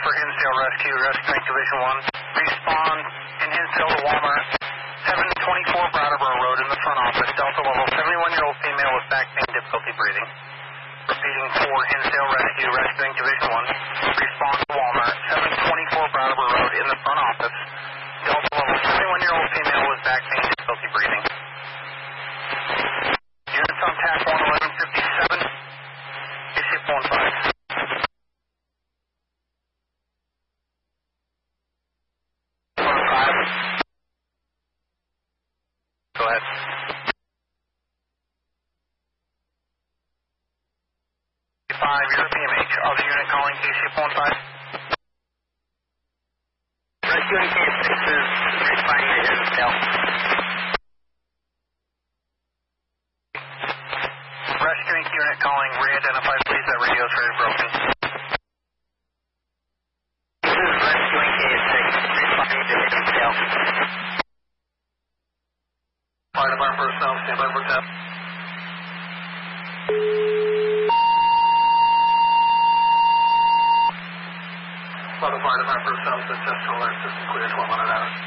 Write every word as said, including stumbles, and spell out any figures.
for Hinsdale Rescue, Rescue Division one. Respond in Hinsdale to Walmart, seven twenty-four Brattleboro Road in the front office. Delta level, seventy-one-year-old female with back pain, difficulty breathing. Repeating for Hinsdale Rescue, Rescuing Division one. Respond to Walmart, seven twenty-four Brattleboro Road in the front office. Delta level, seventy-one-year-old female with back pain, difficulty breathing. Units on T A C one eleven fifty-seven, Bishop one five. Go ahead. five, you're P M H. Other unit calling K C one five. Rescuing K six is responding to Hinsdale. Rescuing unit calling, re-identify please, that radio is very broken. This is Rescuing K six, responding to Hinsdale. Fire department personnel, stand by for test. Fire department personnel, the test alert, system clear, twelve hundred hours.